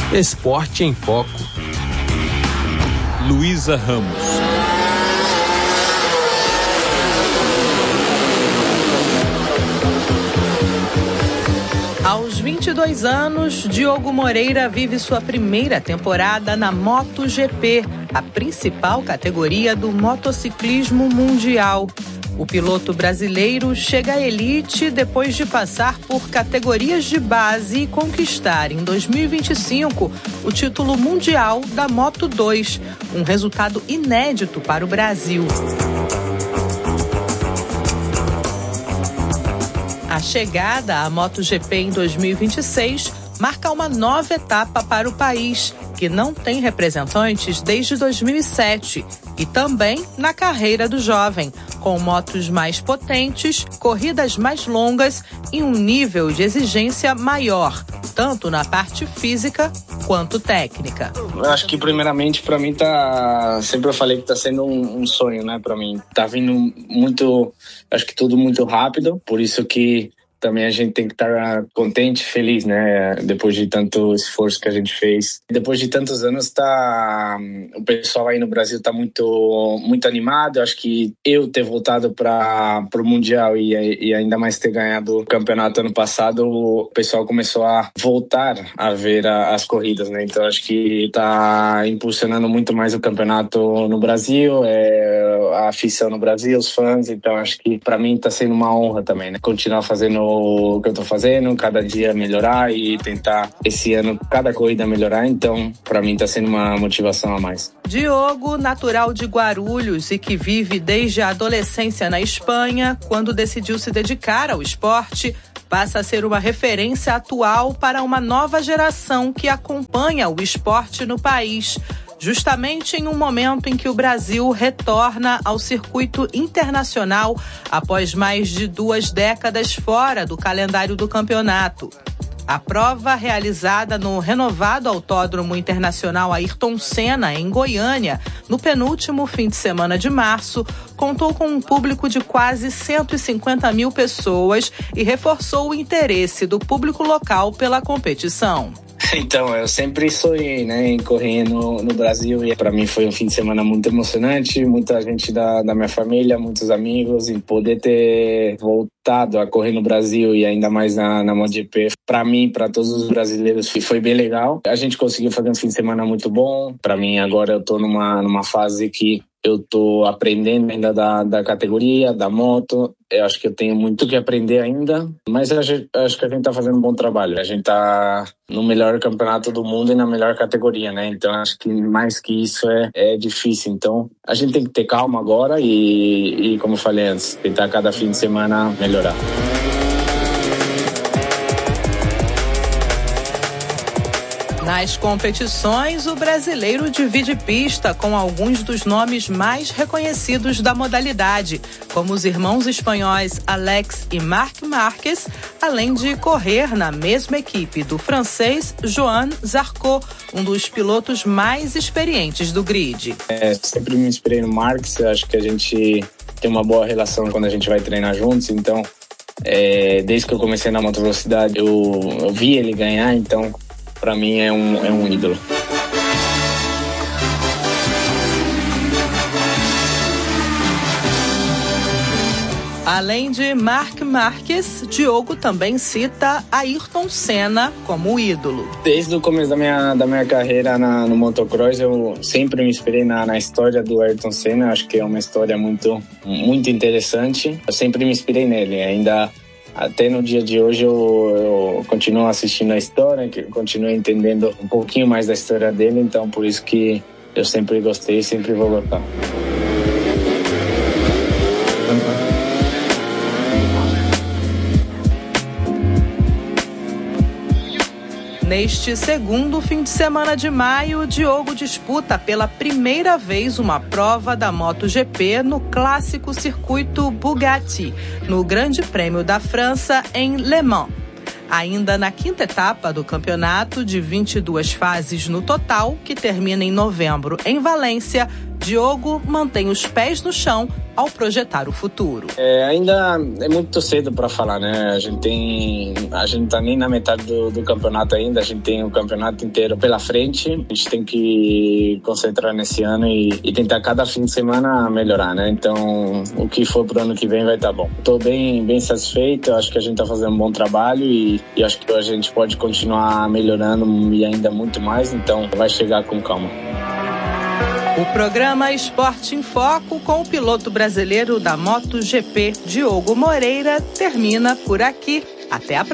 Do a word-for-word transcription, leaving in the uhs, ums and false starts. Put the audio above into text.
Esporte em Foco. Luísa Ramos. Aos vinte e dois anos, Diogo Moreira vive sua primeira temporada na MotoGP, a principal categoria do motociclismo mundial. O piloto brasileiro chega à elite depois de passar por categorias de base e conquistar, em dois mil e vinte e cinco, o título mundial da Moto dois, um resultado inédito para o Brasil. A chegada à MotoGP em dois mil e vinte e seis marca uma nova etapa para o país, que não tem representantes desde dois mil e sete, e também na carreira do jovem, com motos mais potentes, corridas mais longas e um nível de exigência maior, tanto na parte física quanto técnica. Eu acho que primeiramente para mim tá, sempre eu falei que tá sendo um, um sonho, né, para mim. Tá vindo muito, acho que tudo muito rápido, por isso que também a gente tem que estar contente, feliz, né? Depois de tanto esforço que a gente fez. Depois de tantos anos, tá, o pessoal aí no Brasil tá muito, muito animado. Eu acho que eu ter voltado para o Mundial e, e ainda mais ter ganhado o campeonato ano passado, o pessoal começou a voltar a ver a, as corridas, né? Então acho que tá impulsionando muito mais o campeonato no Brasil, é, a afição no Brasil, os fãs. Então acho que para mim tá sendo uma honra também, né? Continuar fazendo o que eu tô fazendo, cada dia melhorar e tentar esse ano cada corrida melhorar, então para mim tá sendo uma motivação a mais. Diogo, natural de Guarulhos e que vive desde a adolescência na Espanha, quando decidiu se dedicar ao esporte, passa a ser uma referência atual para uma nova geração que acompanha o esporte no país, justamente em um momento em que o Brasil retorna ao circuito internacional após mais de duas décadas fora do calendário do campeonato. A prova, realizada no renovado Autódromo Internacional Ayrton Senna, em Goiânia, no penúltimo fim de semana de março, contou com um público de quase cento e cinquenta mil pessoas e reforçou o interesse do público local pela competição. Então, eu sempre sonhei, né, em correr no, no Brasil e para mim foi um fim de semana muito emocionante, muita gente da, da minha família, muitos amigos, e poder ter voltado a correr no Brasil e ainda mais na, na MotoGP, para mim, para todos os brasileiros, foi bem legal. A gente conseguiu fazer um fim de semana muito bom. Para mim, agora eu tô numa, numa fase que eu tô aprendendo ainda da, da categoria, da moto. Eu acho que eu tenho muito que aprender ainda, mas eu acho, eu acho que a gente tá fazendo um bom trabalho. A gente tá no melhor campeonato do mundo e na melhor categoria, né? Então acho que mais que isso é, é difícil. Então a gente tem que ter calma agora e, e, como eu falei antes, tentar cada fim de semana melhorar. Nas competições, o brasileiro divide pista com alguns dos nomes mais reconhecidos da modalidade, como os irmãos espanhóis Alex e Marc Marquez, além de correr na mesma equipe do francês Joan Zarco, um dos pilotos mais experientes do grid. É, sempre me inspirei no Marquez, acho que a gente tem uma boa relação quando a gente vai treinar juntos, então é, desde que eu comecei na motovelocidade eu, eu vi ele ganhar, então para mim é um, é um ídolo. Além de Marc Marquez, Diogo também cita Ayrton Senna como ídolo. Desde o começo da minha, da minha carreira na, no motocross, eu sempre me inspirei na, na história do Ayrton Senna. Acho que é uma história muito, muito interessante. Eu sempre me inspirei nele, ainda até no dia de hoje eu, eu continuo assistindo a história, continuo entendendo um pouquinho mais da história dele, então por isso que eu sempre gostei e sempre vou gostar. Neste segundo fim de semana de maio, Diogo disputa pela primeira vez uma prova da MotoGP no clássico circuito Bugatti, no Grande Prêmio da França em Le Mans. Ainda na quinta etapa do campeonato, de vinte e duas fases no total, que termina em novembro em Valência, Diogo mantém os pés no chão ao projetar o futuro. É, ainda é muito cedo para falar, né? A gente tem, a gente tá nem na metade do, do campeonato ainda, a gente tem o campeonato inteiro pela frente, a gente tem que concentrar nesse ano e, e tentar cada fim de semana melhorar, né? Então, o que for pro ano que vem vai estar bom. Tô bem, bem satisfeito, acho que a gente tá fazendo um bom trabalho e, e acho que a gente pode continuar melhorando e ainda muito mais, então vai chegar com calma. O programa Esporte em Foco com o piloto brasileiro da MotoGP, Diogo Moreira, termina por aqui. Até a próxima.